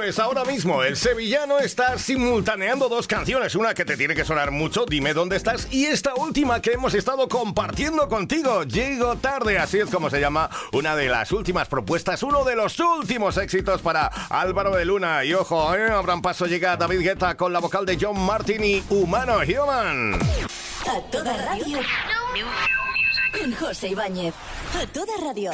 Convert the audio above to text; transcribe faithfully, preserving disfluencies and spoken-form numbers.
Pues ahora mismo el sevillano está simultaneando dos canciones. Una que te tiene que sonar mucho, Dime dónde estás, y esta última que hemos estado compartiendo contigo, Llego tarde. Así es como se llama una de las últimas propuestas, uno de los últimos éxitos para Álvaro de Luna. Y ojo, ¿eh? Abran paso, llega David Guetta con la vocal de John Martin y Humano, Human. A toda radio. Con José Ibáñez. A toda radio.